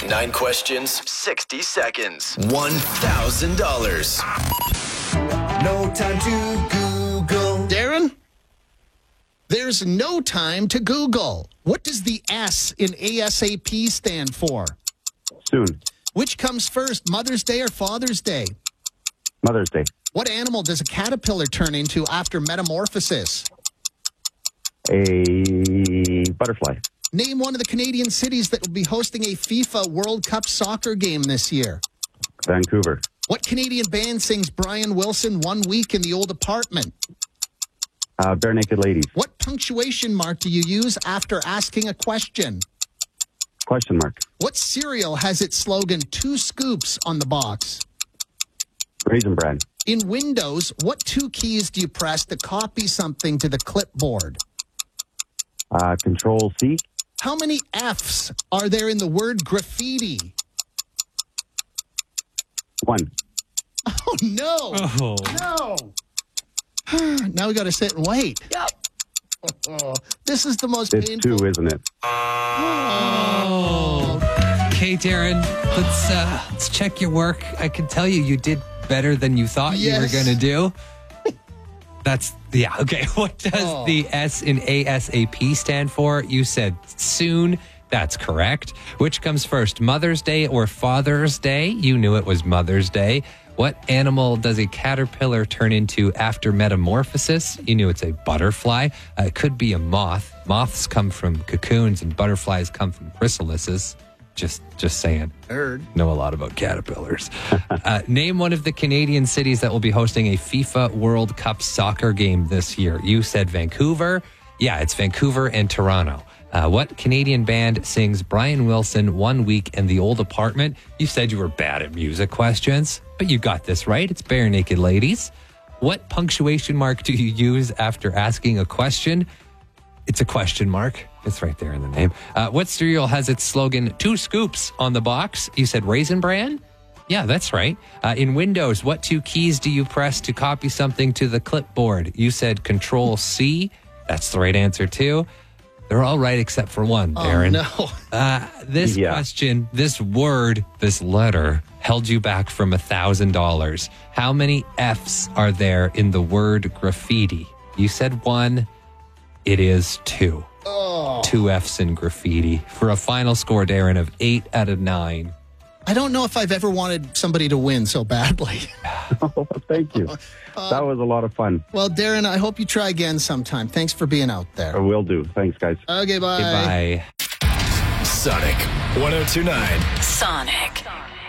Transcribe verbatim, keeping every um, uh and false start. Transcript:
Nine questions, sixty seconds, one thousand dollars. No time to Google. Darren, there's no time to Google. What does the S in ASAP stand for? Soon. Which comes first, Mother's Day or Father's Day? Mother's Day. What animal does a caterpillar turn into after metamorphosis? A butterfly. Name one of the Canadian cities that will be hosting a FIFA World Cup soccer game this year. Vancouver. What Canadian band sings Brian Wilson One Week in the Old Apartment? Uh, Bare Naked Ladies. What punctuation mark do you use after asking a question? Question mark. What cereal has its slogan, two scoops on the box? Raisin Bran. In Windows, what two keys do you press to copy something to the clipboard? Uh, Control C. How many F's are there in the word graffiti? One. Oh, no. Oh. No. Now we got to sit and wait. Yep. Oh, this is the most It's painful. two, isn't it? Oh. Okay, Darren, let's uh, let's check your work. I can tell you, you did better than you thought Yes. you were going to do. That's, yeah, okay. What does Oh. the S in ASAP stand for? You said soon. That's correct. Which comes first, Mother's Day or Father's Day? You knew it was Mother's Day. What animal does a caterpillar turn into after metamorphosis? You knew it's a butterfly. Uh, it could be a moth. Moths come from cocoons and butterflies come from chrysalises. Just just saying. Heard. Know a lot about caterpillars. uh, name one of the Canadian cities that will be hosting a FIFA World Cup soccer game this year. You said Vancouver. Yeah, it's Vancouver and Toronto. Uh, what Canadian band sings Brian Wilson One Week in the Old Apartment? You said you were bad at music questions, but you got this right. It's Bare Naked Ladies. What punctuation mark do you use after asking a question? It's a question mark. It's right there in the name. Uh, what cereal has its slogan, two scoops on the box? You said Raisin Bran? Yeah, that's right. Uh, in Windows, what two keys do you press to copy something to the clipboard? You said Control C. That's the right answer, too. They're all right except for one, Darren. Oh, no. Uh, this Yeah. question, this word, this letter held you back from one thousand dollars. How many F's are there in the word graffiti? You said one. It is two. Oh. Two F's in graffiti for a final score, Darren, of eight out of nine. I don't know if I've ever wanted somebody to win so badly. Oh, thank you. That was a lot of fun. Well, Darren, I hope you try again sometime. Thanks for being out I there. will do. Thanks, guys. Okay, bye. Goodbye. Sonic one oh two point nine. Sonic.